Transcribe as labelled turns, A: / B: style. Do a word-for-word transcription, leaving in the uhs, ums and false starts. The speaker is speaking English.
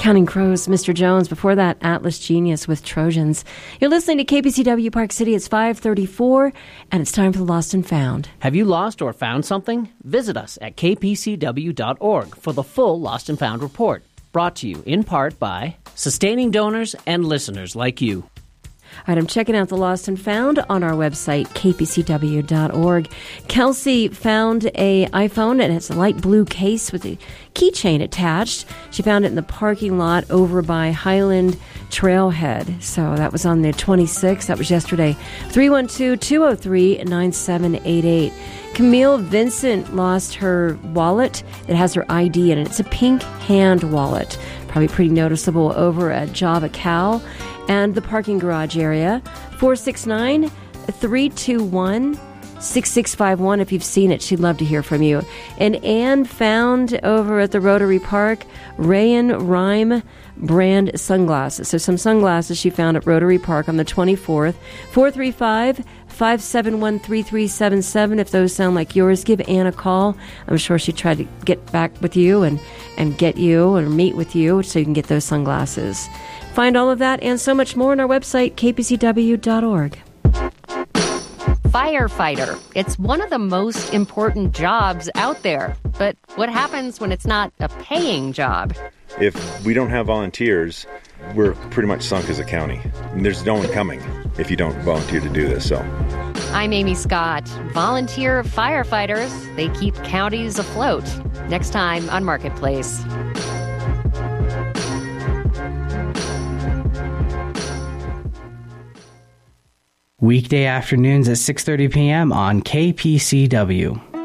A: Counting Crows, Mister Jones. Before that, Atlas Genius with Trojans. You're listening to K P C W Park City. It's five thirty-four, and it's time for the Lost and Found.
B: Have you lost or found something? Visit us at k p c w dot org for the full Lost and Found report. Brought to you in part by sustaining donors and listeners like you.
A: All right, I'm checking out the Lost and Found on our website, k p c w dot org. Kelsey found a iPhone, and it's a light blue case with a keychain attached. She found it in the parking lot over by Highland Trailhead. So that was on the twenty-sixth. That was yesterday. three one two, two oh three, nine seven eight eight. Camille Vincent lost her wallet. It has her I D in it. It's a pink hand wallet. Probably pretty noticeable over at Java Cal and the parking garage area. four six nine, three two one, six six five one. If you've seen it, she'd love to hear from you. And Anne found over at the Rotary Park Rayan Rhyme brand sunglasses. So some sunglasses she found at Rotary Park on the twenty-fourth. four three five, five seven one, three three seven seven. If those sound like yours, give Anne a call. I'm sure she tried to get back with you and, and get you or meet with you so you can get those sunglasses. Find all of that and so much more on our website, k p c w dot org.
C: Firefighter. It's one of the most important jobs out there. But what happens when it's not a paying job?
D: If we don't have volunteers, we're pretty much sunk as a county. And there's no one coming if you don't volunteer to do this. So,
C: I'm Amy Scott. Volunteer firefighters. They keep counties afloat. Next time on Marketplace.
E: Weekday afternoons at six thirty p.m. on K P C W.